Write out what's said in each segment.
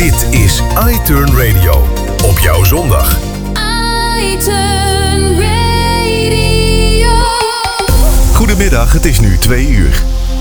Dit is iTurn Radio. Op jouw zondag. iTurn Radio. Goedemiddag, het is nu 2:00.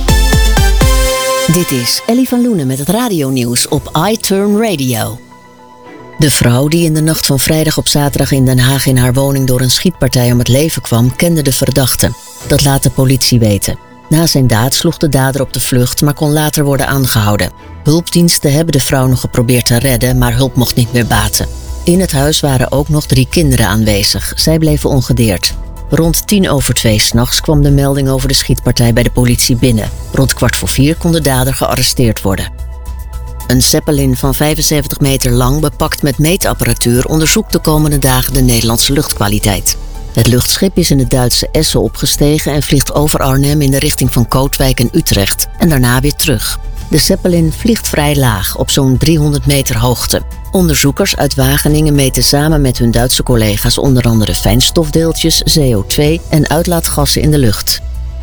Dit is Ellie van Loenen met het radionieuws op iTurn Radio. De vrouw die in de nacht van vrijdag op zaterdag in Den Haag in haar woning door een schietpartij om het leven kwam, kende de verdachte. Dat laat de politie weten. Na zijn daad sloeg de dader op de vlucht, maar kon later worden aangehouden. Hulpdiensten hebben de vrouw nog geprobeerd te redden, maar hulp mocht niet meer baten. In het huis waren ook nog 3 kinderen aanwezig. Zij bleven ongedeerd. Rond 2:10 s'nachts kwam de melding over de schietpartij bij de politie binnen. Rond 3:15 kon de dader gearresteerd worden. Een Zeppelin van 75 meter lang, bepakt met meetapparatuur, onderzoekt de komende dagen de Nederlandse luchtkwaliteit. Het luchtschip is in het Duitse Essen opgestegen en vliegt over Arnhem in de richting van Kootwijk en Utrecht en daarna weer terug. De Zeppelin vliegt vrij laag, op zo'n 300 meter hoogte. Onderzoekers uit Wageningen meten samen met hun Duitse collega's onder andere fijnstofdeeltjes, CO2 en uitlaatgassen in de lucht.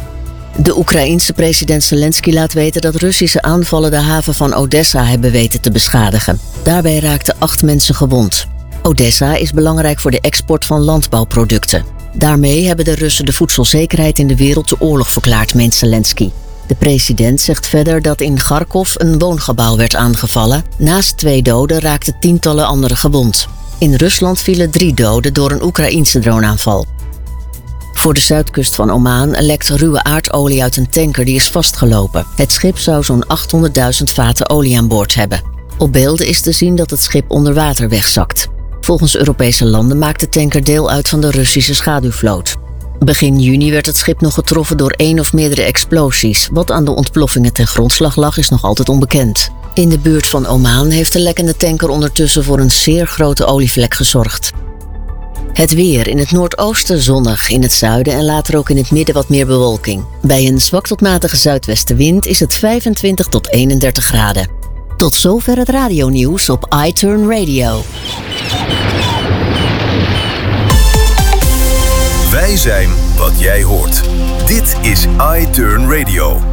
De Oekraïense president Zelensky laat weten dat Russische aanvallen de haven van Odessa hebben weten te beschadigen. Daarbij raakten 8 mensen gewond. Odessa is belangrijk voor de export van landbouwproducten. Daarmee hebben de Russen de voedselzekerheid in de wereld de oorlog verklaard, meent Zelensky. De president zegt verder dat in Kharkov een woongebouw werd aangevallen. Naast 2 doden raakten tientallen anderen gewond. In Rusland vielen 3 doden door een Oekraïense droneaanval. Voor de zuidkust van Oman lekt ruwe aardolie uit een tanker die is vastgelopen. Het schip zou zo'n 800.000 vaten olie aan boord hebben. Op beelden is te zien dat het schip onder water wegzakt. Volgens Europese landen maakt de tanker deel uit van de Russische schaduwvloot. Begin juni werd het schip nog getroffen door 1 of meerdere explosies. Wat aan de ontploffingen ten grondslag lag is nog altijd onbekend. In de buurt van Oman heeft de lekkende tanker ondertussen voor een zeer grote olievlek gezorgd. Het weer: in het noordoosten zonnig, in het zuiden en later ook in het midden wat meer bewolking. Bij een zwak tot matige zuidwestenwind is het 25 tot 31 graden. Tot zover het radionieuws op iTurn Radio. Wij zijn wat jij hoort. Dit is iTurn Radio.